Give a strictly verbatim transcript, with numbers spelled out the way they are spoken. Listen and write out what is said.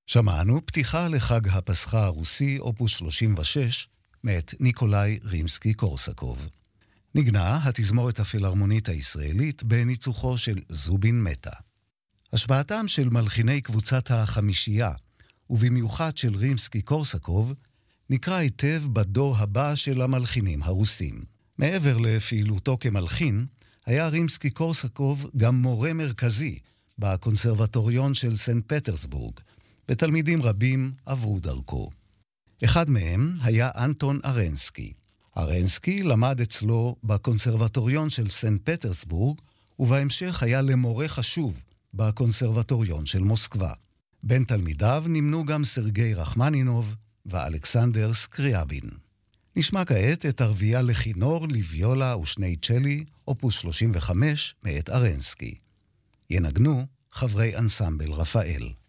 שמענו פתיחה לחג הפסחה הרוסי אופוס שלושים ושש מאת ניקולאי רימסקי-קורסקוב. נגנה התזמורת הפילהרמונית הישראלית בניצוחו של זובין מטה. השפעתם של מלחיני קבוצת החמישייה, ובמיוחד של רימסקי-קורסקוב, נקרא היטב בדור הבא של המלחינים הרוסים. מעבר לפעילותו כמלחין, היה רימסקי-קורסקוב גם מורה מרכזי בקונסרבטוריון של סנט פטרסבורג, ותלמידים רבים עברו דרכו. אחד מהם היה אנטון ארנסקי. ארנסקי למד אצלו בקונסרבטוריון של סנט פטרסבורג, ובהמשך היה למורה חשוב בקונסרבטוריון של מוסקבה. בין תלמידיו נמנו גם סרגי רחמנינוב ואלכסנדר סקריאבין. נשמע כעת את ערבייה לכינור, לוויולה ושני צ'לי, אופוס שלושים וחמש מאת ארנסקי. ינגנו חברי אנסמבל רפאל.